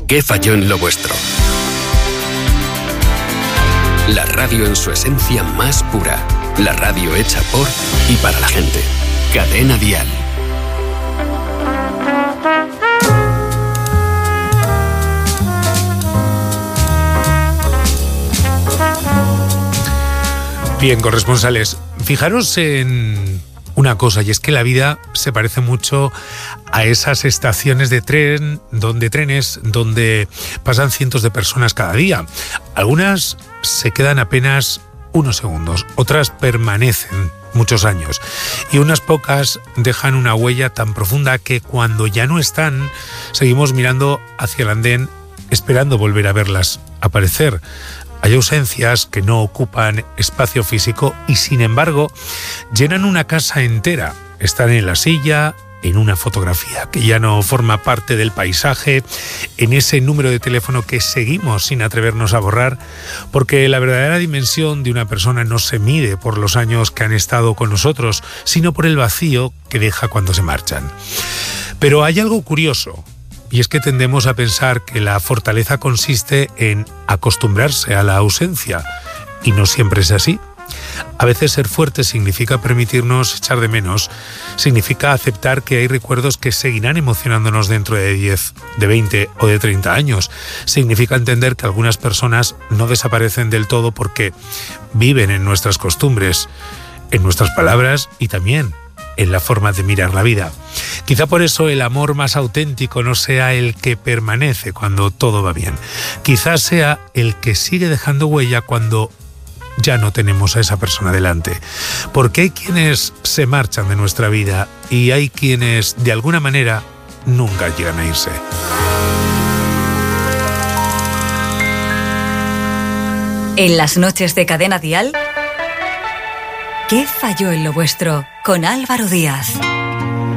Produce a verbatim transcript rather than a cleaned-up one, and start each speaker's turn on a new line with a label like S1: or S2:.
S1: ¿Qué falló en lo vuestro? La radio en su esencia más pura. La radio hecha por y para la gente. Cadena Dial.
S2: Bien, corresponsales, fijaros en una cosa, y es que la vida se parece mucho a esas estaciones de tren, donde trenes, donde pasan cientos de personas cada día. Algunas se quedan apenas unos segundos, otras permanecen muchos años, y unas pocas dejan una huella tan profunda que cuando ya no están, seguimos mirando hacia el andén, esperando volver a verlas aparecer. Hay ausencias que no ocupan espacio físico y, sin embargo, llenan una casa entera. Están en la silla, en una fotografía que ya no forma parte del paisaje, en ese número de teléfono que seguimos sin atrevernos a borrar, porque la verdadera dimensión de una persona no se mide por los años que han estado con nosotros, sino por el vacío que deja cuando se marchan. Pero hay algo curioso. Y es que tendemos a pensar que la fortaleza consiste en acostumbrarse a la ausencia, y no siempre es así. A veces ser fuerte significa permitirnos echar de menos, significa aceptar que hay recuerdos que seguirán emocionándonos dentro de diez, de veinte o de treinta años. Significa entender que algunas personas no desaparecen del todo porque viven en nuestras costumbres, en nuestras palabras y también en la forma de mirar la vida. Quizá por eso el amor más auténtico no sea el que permanece cuando todo va bien. Quizá sea el que sigue dejando huella cuando ya no tenemos a esa persona delante. Porque hay quienes se marchan de nuestra vida y hay quienes, de alguna manera, nunca llegan a irse.
S3: En las noches de Cadena Dial, ¿qué falló en lo vuestro? Con Álvaro Díaz.